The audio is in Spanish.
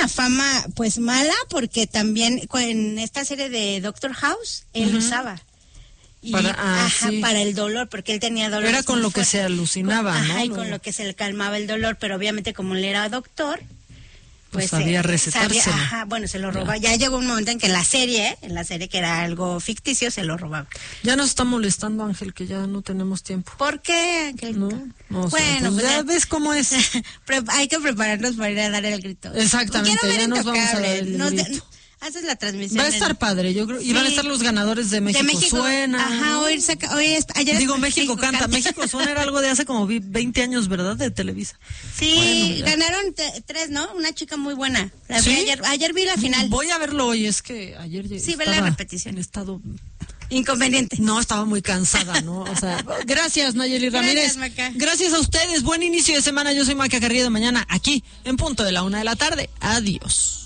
una fama pues mala porque también en esta serie de Doctor House él usaba. Y, para el dolor, porque él tenía dolor. Era con lo que se alucinaba, ¿no? Y con lo que se le calmaba el dolor, pero obviamente como él era doctor, pues sabía recetárselo. Se lo robaba. Ya llegó un momento en que en la serie que era algo ficticio, se lo robaba. Ya nos está molestando, Ángel, que ya no tenemos tiempo. ¿Por qué, Ángel? No, bueno, pues ya ves cómo es. Hay que prepararnos para ir a dar el grito. Exactamente, ya nos vamos a dar el grito. Haces la transmisión. Va a estar padre, yo creo. Y van a estar los ganadores de México Suena. Ajá, ayer. Digo, México canta. México Suena era algo de hace como 20 años, ¿verdad? De Televisa. Sí, ganaron 3, ¿no? Una chica muy buena. ¿Sí? Ayer vi la final. Voy a verlo hoy, es que ayer ve la repetición. En estado inconveniente. No, estaba muy cansada, ¿no? O sea, gracias, Nayeli Ramírez. Maca. Gracias a ustedes. Buen inicio de semana. Yo soy Maca Carrillo. Mañana aquí, en punto de la 1:00 p.m. Adiós.